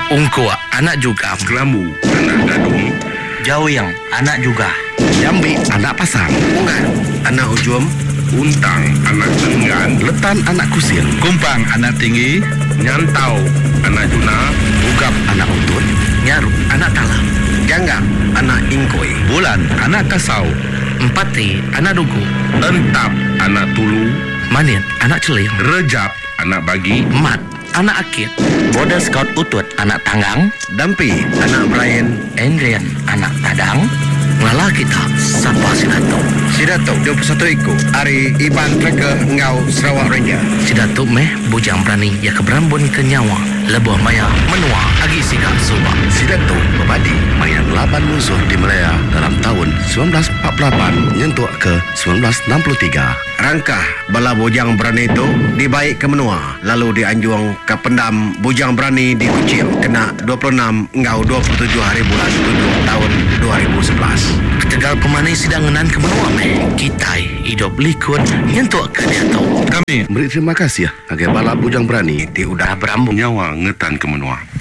Ungkua, anak juga. Kelamu, anak gadung. Jawing, anak juga. Jambi, anak pasang. Ungan, anak ujum. Untang, anak enggan. Letan, anak kusir. Kumpang, anak tinggi. Nyantau, anak juna. Ugap, anak utut. Nyaru, anak talam. Janggam, anak ingkoi. Bulan, anak kasau. Empati, anak dugu. Entap, anak tulu. Manit, anak celing. Rejap, anak bagi. Mat, anak akit. Border Scout utut, anak tanggang. Dampi, anak Brian. Endrian, anak tadang. Ngalah kita, sapa Sidato. Sidato, 21 ikut. Ari Iban Treka Ngau Sarawak Ranger. Sidato meh, bujang berani ya keberambun ke nyawa. Lebuh maya menua agi sikap subak. Sidato berbadi mayan laban musuh di Malaya dalam tahun 1948 nyentuh ke 1963. Rangkah bala bujang berani itu dibaik ke menua. Lalu dianjung ke pendam bujang berani di Kuching. Kena 26 Ngau 27 hari bulan 7 tahun 2011. Ketegal pemani sidanganan ke menua meh. Kitai hidup likut nyentuh ke dia tahu. Kami Beri terima kasih ya agar bala bujang berani Di udah berambung. Nyawa ngetan ke menua.